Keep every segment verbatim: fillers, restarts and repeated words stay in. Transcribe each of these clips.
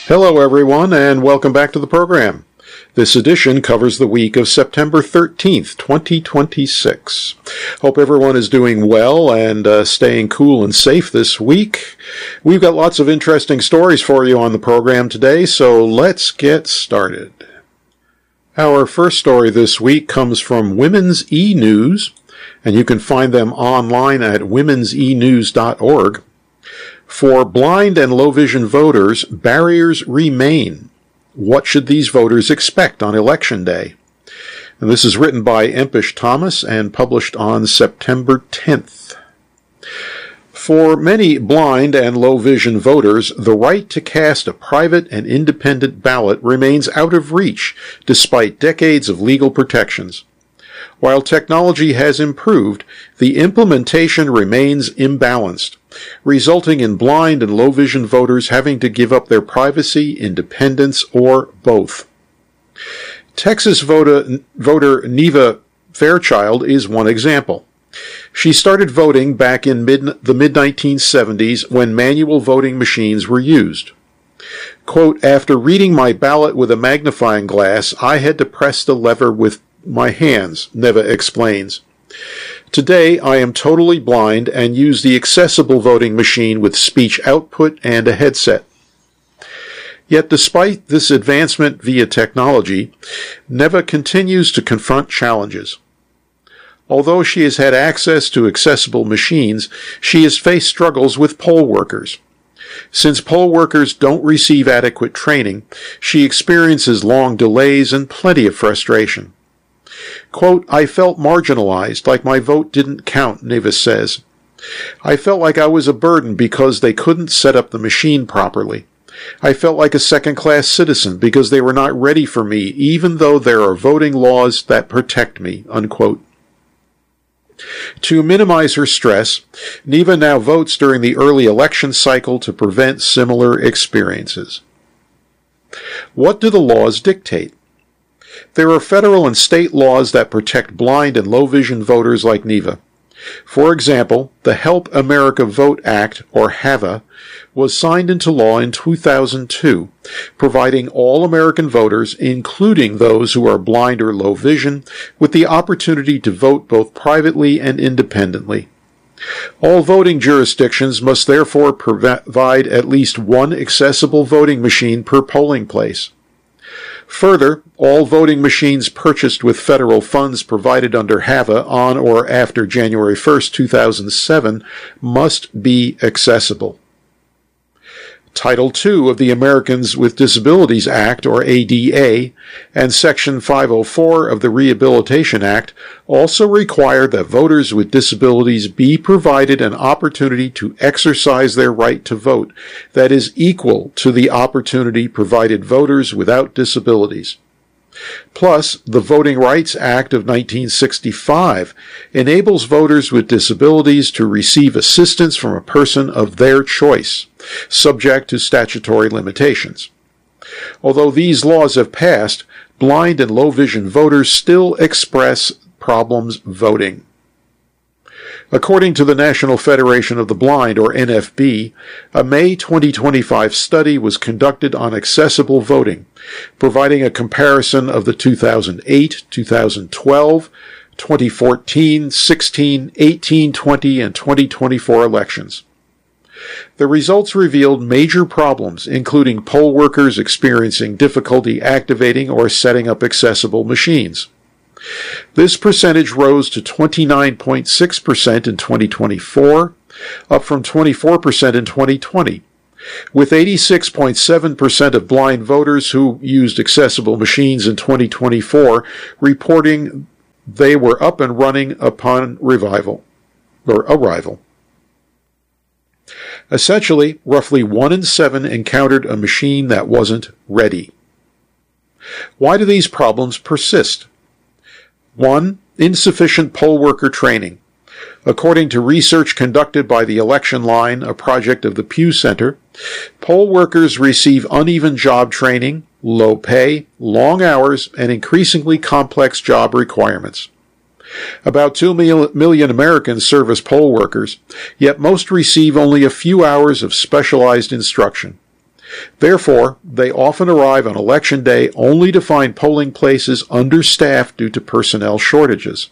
Hello, everyone, and welcome back to the program. This edition covers the week of September thirteenth, twenty twenty-six. Hope everyone is doing well and uh, staying cool and safe this week. We've got lots of interesting stories for you on the program today, so let's get started. Our first story this week comes from Women's E-News, and you can find them online at womens e news dot org. For blind and low-vision voters, barriers remain. What should these voters expect on Election Day? And this is written by Empish Thomas and published on September tenth. For many blind and low-vision voters, the right to cast a private and independent ballot remains out of reach, despite decades of legal protections. While technology has improved, the implementation remains imbalanced, resulting in blind and low-vision voters having to give up their privacy, independence, or both. Texas voter, voter Neva Fairchild is one example. She started voting back in mid, the mid nineteen seventies when manual voting machines were used. Quote, "After reading my ballot with a magnifying glass, I had to press the lever with my hands," Neva explains. "Today, I am totally blind and use the accessible voting machine with speech output and a headset." Yet despite this advancement via technology, Neva continues to confront challenges. Although she has had access to accessible machines, she has faced struggles with poll workers. Since poll workers don't receive adequate training, she experiences long delays and plenty of frustration. Quote, "I felt marginalized, like my vote didn't count," Neva says. "I felt like I was a burden because they couldn't set up the machine properly. I felt like a second-class citizen because they were not ready for me, even though there are voting laws that protect me," unquote. To minimize her stress, Neva now votes during the early election cycle to prevent similar experiences. What do the laws dictate? There are federal and state laws that protect blind and low-vision voters like Neva. For example, the Help America Vote Act, or HAVA, was signed into law in two thousand two, providing all American voters, including those who are blind or low vision, with the opportunity to vote both privately and independently. All voting jurisdictions must therefore provide at least one accessible voting machine per polling place. Further, all voting machines purchased with federal funds provided under HAVA on or after January first, two thousand seven must be accessible. Title two of the Americans with Disabilities Act, or A D A, and Section five oh four of the Rehabilitation Act also require that voters with disabilities be provided an opportunity to exercise their right to vote that is equal to the opportunity provided voters without disabilities. Plus, the Voting Rights Act of nineteen sixty-five enables voters with disabilities to receive assistance from a person of their choice, subject to statutory limitations. Although these laws have passed, blind and low-vision voters still express problems voting. According to the National Federation of the Blind, or N F B, a May twenty twenty-five study was conducted on accessible voting, providing a comparison of the two thousand eight, two thousand twelve, twenty fourteen, sixteen, eighteen, twenty, and twenty twenty-four elections. The results revealed major problems, including poll workers experiencing difficulty activating or setting up accessible machines. This percentage rose to twenty-nine point six percent in twenty twenty-four, up from twenty-four percent in twenty twenty, with eighty-six point seven percent of blind voters who used accessible machines in twenty twenty-four reporting they were up and running upon revival, or arrival. Essentially, roughly one in seven encountered a machine that wasn't ready. Why do these problems persist? One, insufficient poll worker training. According to research conducted by the Election Line, a project of the Pew Center, poll workers receive uneven job training, low pay, long hours, and increasingly complex job requirements. About two million Americans serve as poll workers, yet most receive only a few hours of specialized instruction. Therefore, they often arrive on election day only to find polling places understaffed due to personnel shortages.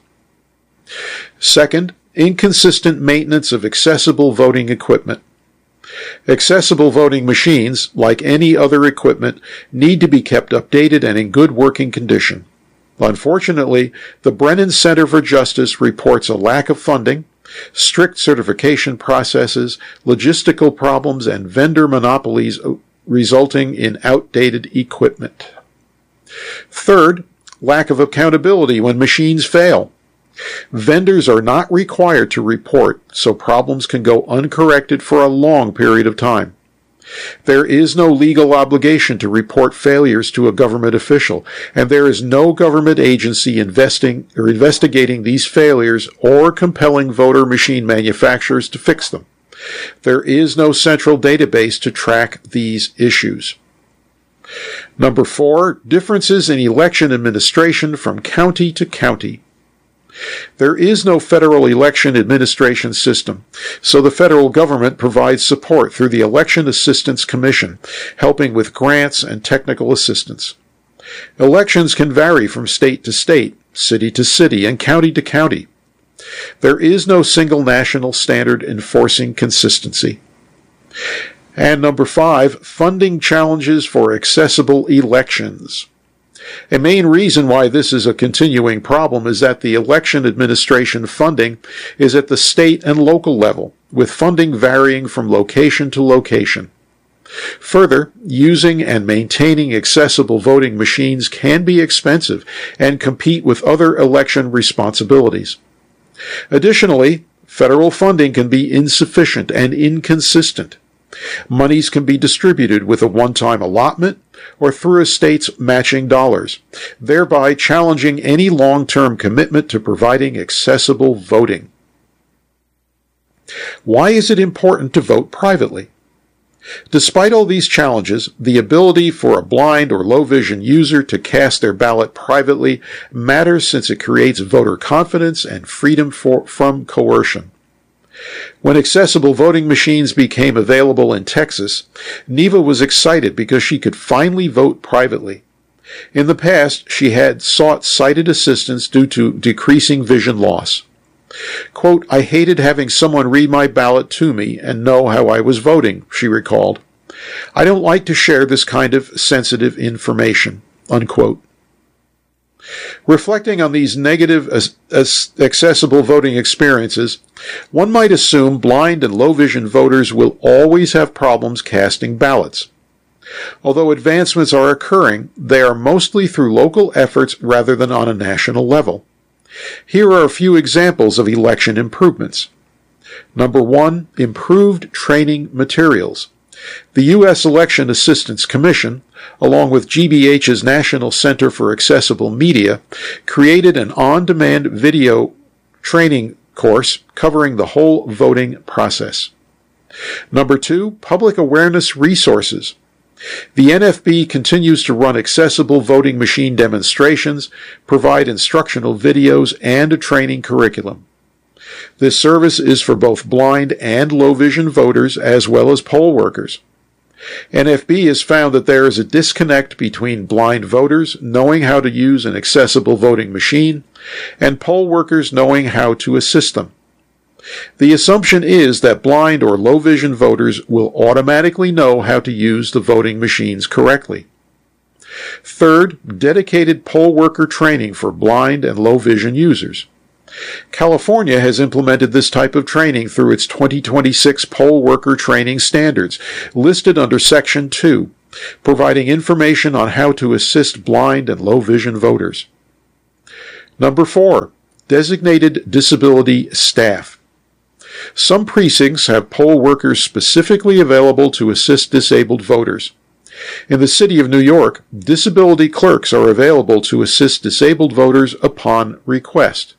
Second, inconsistent maintenance of accessible voting equipment. Accessible voting machines, like any other equipment, need to be kept updated and in good working condition. Unfortunately, the Brennan Center for Justice reports a lack of funding, strict certification processes, logistical problems, and vendor monopolies resulting in outdated equipment. Third, lack of accountability when machines fail. Vendors are not required to report, so problems can go uncorrected for a long period of time. There is no legal obligation to report failures to a government official, and there is no government agency investing or investigating these failures or compelling voter machine manufacturers to fix them. There is no central database to track these issues. Number four, differences in election administration from county to county. There is no federal election administration system, so the federal government provides support through the Election Assistance Commission, helping with grants and technical assistance. Elections can vary from state to state, city to city, and county to county. There is no single national standard enforcing consistency. And number five, funding challenges for accessible elections. A main reason why this is a continuing problem is that the election administration funding is at the state and local level, with funding varying from location to location. Further, using and maintaining accessible voting machines can be expensive and compete with other election responsibilities. Additionally, federal funding can be insufficient and inconsistent. Monies can be distributed with a one-time allotment or through a state's matching dollars, thereby challenging any long-term commitment to providing accessible voting. Why is it important to vote privately? Despite all these challenges, the ability for a blind or low-vision user to cast their ballot privately matters since it creates voter confidence and freedom for, from coercion. When accessible voting machines became available in Texas, Neva was excited because she could finally vote privately. In the past, she had sought sighted assistance due to decreasing vision loss. Quote, "I hated having someone read my ballot to me and know how I was voting," she recalled. "I don't like to share this kind of sensitive information," unquote. Reflecting on these negative as, as accessible voting experiences, one might assume blind and low-vision voters will always have problems casting ballots. Although advancements are occurring, they are mostly through local efforts rather than on a national level. Here are a few examples of election improvements. Number one, improved training materials. The U S Election Assistance Commission, along with G B H's National Center for Accessible Media, created an on-demand video training course covering the whole voting process. Number two, public awareness resources. The N F B continues to run accessible voting machine demonstrations, provide instructional videos, and a training curriculum. This service is for both blind and low-vision voters as well as poll workers. N F B has found that there is a disconnect between blind voters knowing how to use an accessible voting machine and poll workers knowing how to assist them. The assumption is that blind or low-vision voters will automatically know how to use the voting machines correctly. Third, dedicated poll worker training for blind and low-vision users. California has implemented this type of training through its twenty twenty-six poll worker training standards, listed under Section two, providing information on how to assist blind and low-vision voters. Number four, designated disability staff. Some precincts have poll workers specifically available to assist disabled voters. In the city of New York, disability clerks are available to assist disabled voters upon request.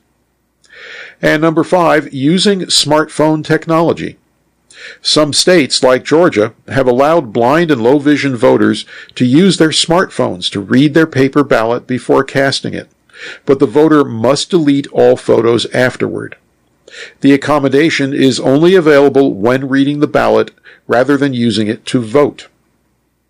And number five, using smartphone technology. Some states, like Georgia, have allowed blind and low-vision voters to use their smartphones to read their paper ballot before casting it, but the voter must delete all photos afterward. The accommodation is only available when reading the ballot rather than using it to vote.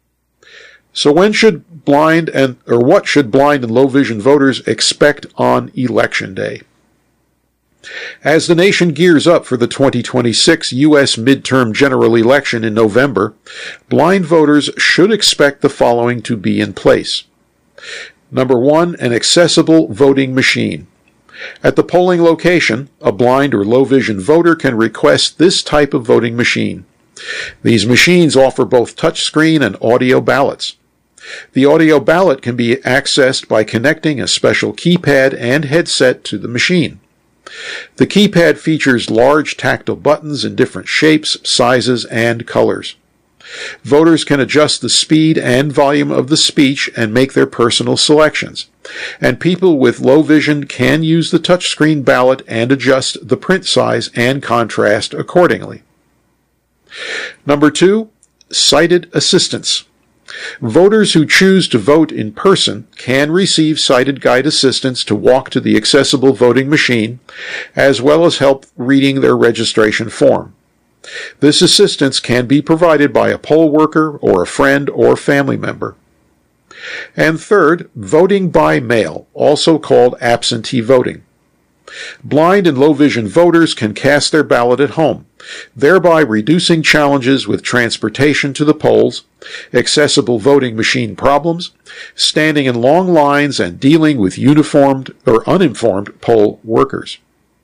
So when should blind and, or what should blind and low vision voters expect on Election Day? As the nation gears up for the twenty twenty-six U S midterm general election in November, blind voters should expect the following to be in place. Number one, an accessible voting machine. At the polling location, a blind or low vision voter can request this type of voting machine. These machines offer both touchscreen and audio ballots. The audio ballot can be accessed by connecting a special keypad and headset to the machine. The keypad features large tactile buttons in different shapes, sizes, and colors. Voters can adjust the speed and volume of the speech and make their personal selections, and people with low vision can use the touchscreen ballot and adjust the print size and contrast accordingly. Number two, sighted assistance. Voters who choose to vote in person can receive sighted guide assistance to walk to the accessible voting machine, as well as help reading their registration form. This assistance can be provided by a poll worker or a friend or family member. And third, voting by mail, also called absentee voting. Blind and low vision voters can cast their ballot at home, thereby reducing challenges with transportation to the polls, accessible voting machine problems, standing in long lines, and dealing with uniformed or uninformed poll workers.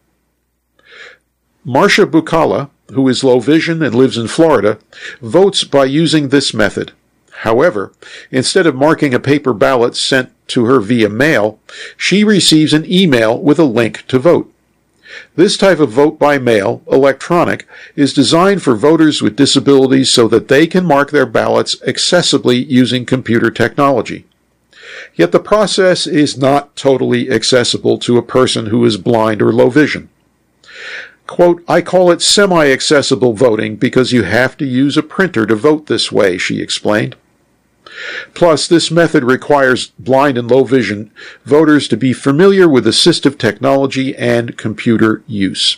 Marcia Bukala, who is low vision and lives in Florida, votes by using this method. However, instead of marking a paper ballot sent to her via mail, she receives an email with a link to vote. This type of vote by mail, electronic, is designed for voters with disabilities so that they can mark their ballots accessibly using computer technology. Yet the process is not totally accessible to a person who is blind or low vision. Quote, I call it semi-accessible voting because you have to use a printer to vote this way, she explained. Plus, this method requires blind and low vision voters to be familiar with assistive technology and computer use.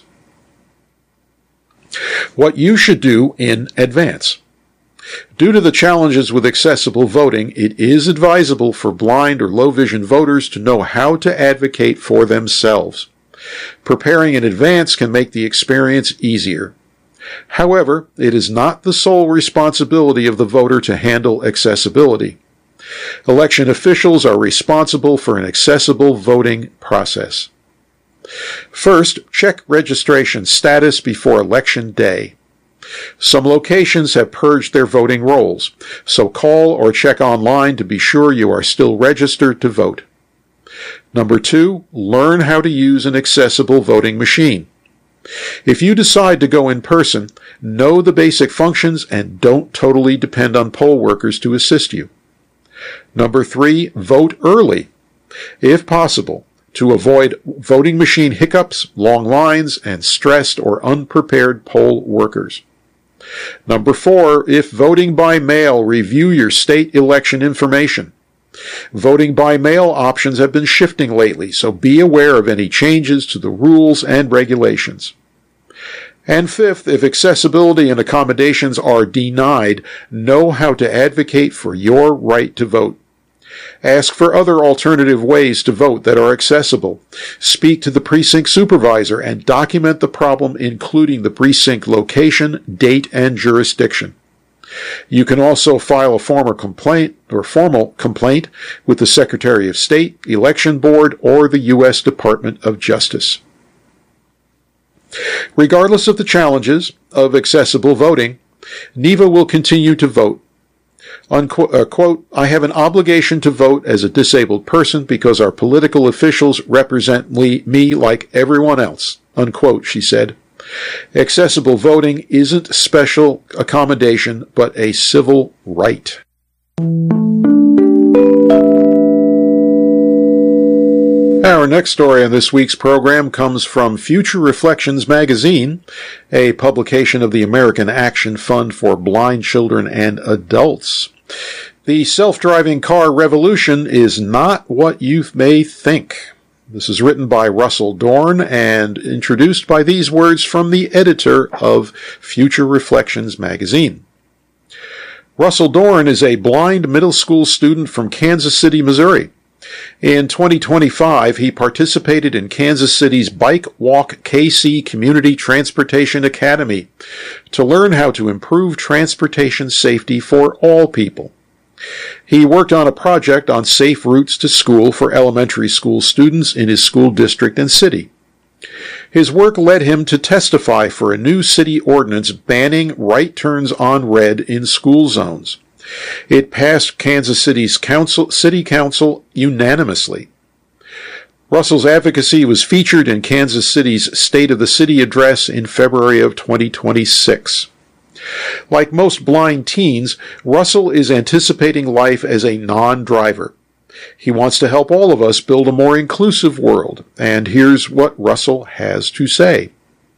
What you should do in advance. Due to the challenges with accessible voting, it is advisable for blind or low vision voters to know how to advocate for themselves. Preparing in advance can make the experience easier. However, it is not the sole responsibility of the voter to handle accessibility. Election officials are responsible for an accessible voting process. First, check registration status before Election Day. Some locations have purged their voting rolls, so call or check online to be sure you are still registered to vote. Number two, learn how to use an accessible voting machine. If you decide to go in person, know the basic functions and don't totally depend on poll workers to assist you. Number three, vote early, if possible, to avoid voting machine hiccups, long lines, and stressed or unprepared poll workers. Number four, if voting by mail, review your state election information. Voting by mail options have been shifting lately, so be aware of any changes to the rules and regulations. And fifth, if accessibility and accommodations are denied, know how to advocate for your right to vote. Ask for other alternative ways to vote that are accessible. Speak to the precinct supervisor and document the problem, including the precinct location, date, and jurisdiction. You can also file a formal complaint or formal complaint with the Secretary of State, Election Board, or the U S Department of Justice. Regardless of the challenges of accessible voting, NEVA will continue to vote. Unquote, uh, quote, I have an obligation to vote as a disabled person because our political officials represent me, me like everyone else, unquote, she said. Accessible voting isn't special accommodation, but a civil right. Our next story on this week's program comes from Future Reflections magazine, a publication of the American Action Fund for Blind Children and Adults. The self-driving car revolution is not what you may think. This is written by Russell Dorn and introduced by these words from the editor of Future Reflections magazine. Russell Dorn is a blind middle school student from Kansas City, Missouri. In twenty twenty-five, he participated in Kansas City's Bike Walk K C Community Transportation Academy to learn how to improve transportation safety for all people. He worked on a project on safe routes to school for elementary school students in his school district and city. His work led him to testify for a new city ordinance banning right turns on red in school zones. It passed Kansas City's council, City Council unanimously. Russell's advocacy was featured in Kansas City's State of the City address in February of twenty twenty-six. Like most blind teens, Russell is anticipating life as a non-driver. He wants to help all of us build a more inclusive world, and here's what Russell has to say.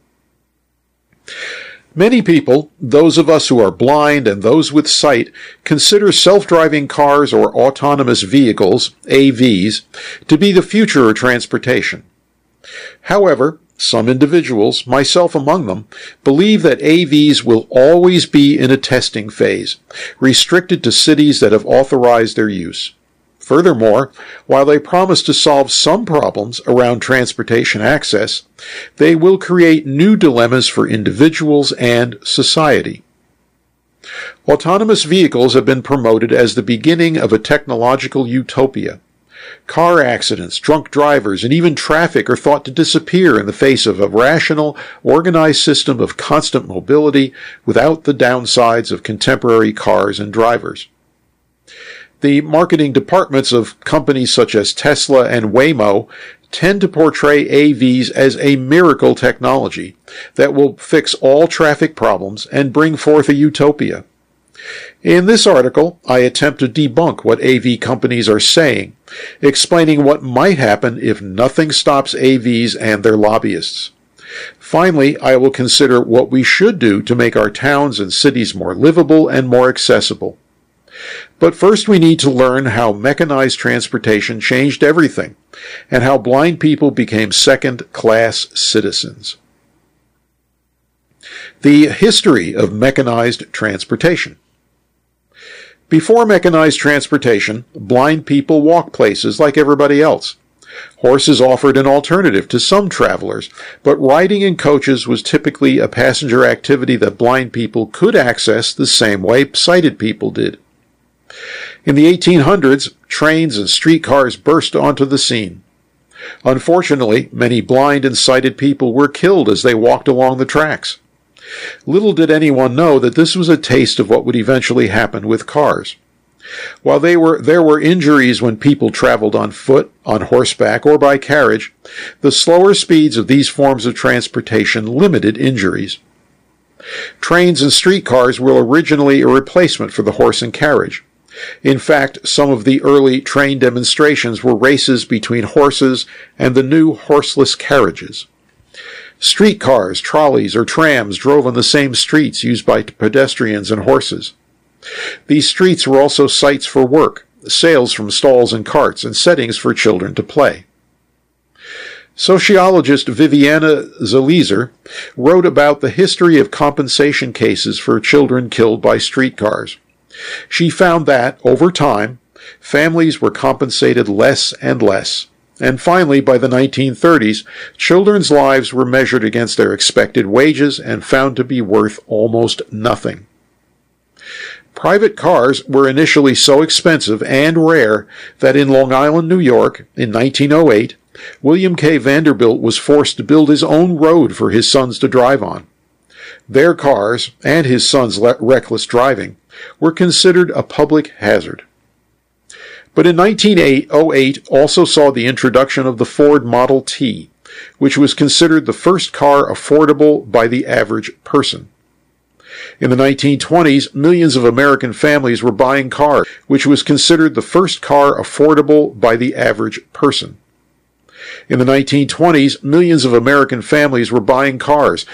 Many people, those of us who are blind and those with sight, consider self-driving cars or autonomous vehicles, A Vs, to be the future of transportation. However, some individuals, myself among them, believe that A Vs will always be in a testing phase, restricted to cities that have authorized their use. Furthermore, while they promise to solve some problems around transportation access, they will create new dilemmas for individuals and society. Autonomous vehicles have been promoted as the beginning of a technological utopia. Car accidents, drunk drivers, and even traffic are thought to disappear in the face of a rational, organized system of constant mobility without the downsides of contemporary cars and drivers. The marketing departments of companies such as Tesla and Waymo tend to portray A Vs as a miracle technology that will fix all traffic problems and bring forth a utopia. In this article, I attempt to debunk what A V companies are saying, explaining what might happen if nothing stops A Vs and their lobbyists. Finally, I will consider what we should do to make our towns and cities more livable and more accessible. But first we need to learn how mechanized transportation changed everything, and how blind people became second-class citizens. The history of mechanized transportation. Before mechanized transportation, blind people walked places like everybody else. Horses offered an alternative to some travelers, but riding in coaches was typically a passenger activity that blind people could access the same way sighted people did. In the eighteen hundreds, trains and streetcars burst onto the scene. Unfortunately, many blind and sighted people were killed as they walked along the tracks. Little did anyone know that this was a taste of what would eventually happen with cars. While they were, there were injuries when people traveled on foot, on horseback, or by carriage, the slower speeds of these forms of transportation limited injuries. Trains and streetcars were originally a replacement for the horse and carriage. In fact, some of the early train demonstrations were races between horses and the new horseless carriages. Streetcars, trolleys, or trams drove on the same streets used by pedestrians and horses. These streets were also sites for work, sales from stalls and carts, and settings for children to play. Sociologist Viviana Zelizer wrote about the history of compensation cases for children killed by streetcars. She found that, over time, families were compensated less and less, and finally, by the nineteen thirties, children's lives were measured against their expected wages and found to be worth almost nothing. Private cars were initially so expensive and rare that in Long Island, New York, in nineteen oh eight, William K. Vanderbilt was forced to build his own road for his sons to drive on. Their cars, and his son's le- reckless driving, were considered a public hazard. But in nineteen oh eight also saw the introduction of the Ford Model T, which was considered the first car affordable by the average person. In the nineteen twenties, millions of American families were buying cars, which was considered the first car affordable by the average person. In the nineteen twenties, millions of American families were buying cars,